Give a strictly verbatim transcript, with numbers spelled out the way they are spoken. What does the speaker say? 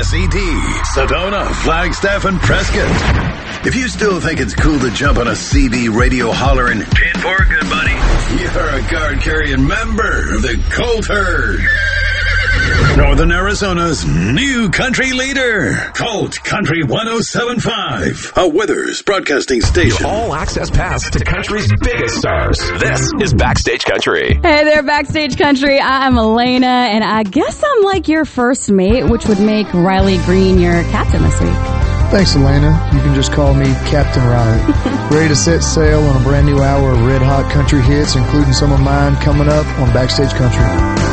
S E D, Sedona, Flagstaff, and Prescott. If you still think it's cool to jump on a C B radio hollering, ten four, good buddy, you're a card-carrying member of the Colt Herd. Northern Arizona's new country leader, Colt Country one oh seven point five, a Withers broadcasting station. Your all-access pass to country's biggest stars. This is Backstage Country. Hey there, Backstage Country. I'm Elena, and I guess I'm like your first mate, which would make Riley Green your captain this week. Thanks, Elena. You can just call me Captain Riley. Ready to set sail on a brand new hour of red-hot country hits, including some of mine coming up on Backstage Country.